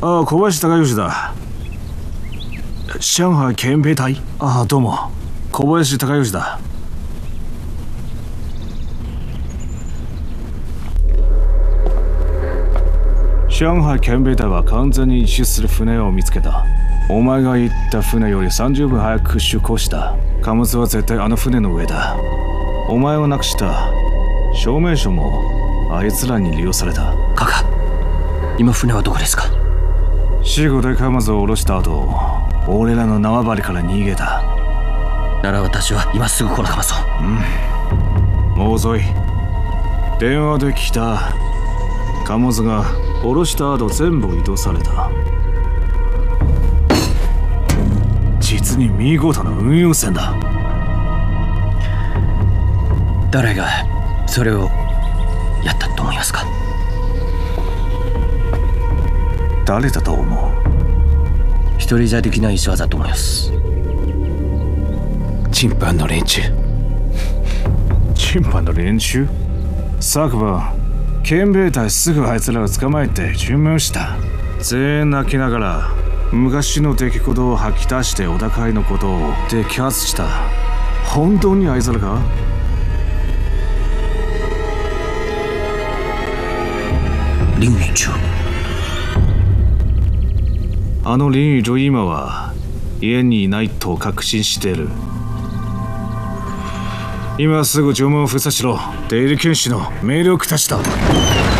ああ、小林孝義だ。上海憲兵隊。ああ、どうも。小林孝義だ。上海憲兵隊は完全に一周する船を見つけた。お前が言った船より30分早く出港した。貨物は絶対あの船の上だ。お前を亡くした証明書もあいつらに利用された。 カカ、今船はどこですか？ 死後で貨物を下ろした後、俺らの縄張りから逃げた。 なら私は今すぐこの貨物を。 もう遅い。電話で来た。貨物が下ろした後全部移動された。実に見事な運用船だ。 誰がそれをやったと思いますか？ 誰だと思う？ 一人じゃできない仕業だと思います。 チンパンの連中。 チンパンの連中？昨晩憲兵隊すぐあいつらを捕まえて注文した。全員泣きながら昔の出来事を吐き出してお高いのことを摘発した。本当にあいつらか？ 林宇宙。 あの林宇宙今は家にいないと確信している。今すぐ城門を封鎖しろ。出入り禁止の命令を下した。